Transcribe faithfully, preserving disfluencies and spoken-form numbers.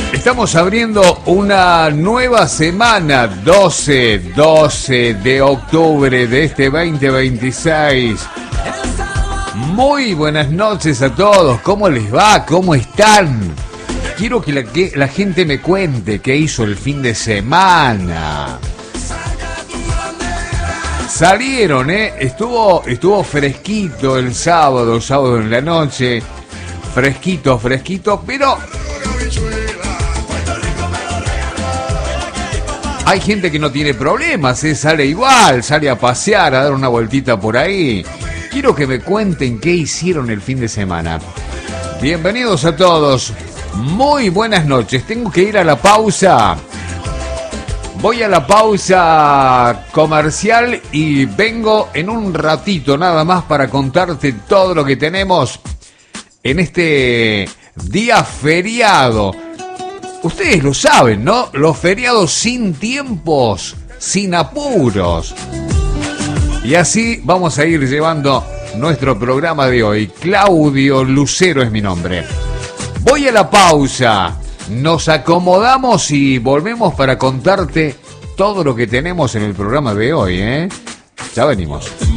Estamos abriendo una nueva semana, doce, doce de octubre de este veinte veintiséis. Muy buenas noches a todos, ¿cómo les va? ¿Cómo están? Quiero que la, que la gente me cuente qué hizo el fin de semana. Salieron, ¿eh? Estuvo, estuvo fresquito el sábado, el sábado en la noche. Fresquito, fresquito, pero... hay gente que no tiene problemas, ¿eh? Sale igual, sale a pasear, a dar una vueltita por ahí. Quiero que me cuenten qué hicieron el fin de semana. Bienvenidos a todos. Muy buenas noches. Tengo que ir a la pausa. Voy a la pausa comercial y vengo en un ratito nada más para contarte todo lo que tenemos en este día feriado. Ustedes lo saben, ¿no? Los feriados sin tiempos, sin apuros. Y así vamos a ir llevando nuestro programa de hoy. Claudio Lucero es mi nombre. Voy a la pausa. Nos acomodamos y volvemos para contarte todo lo que tenemos en el programa de hoy, ¿eh? Ya venimos.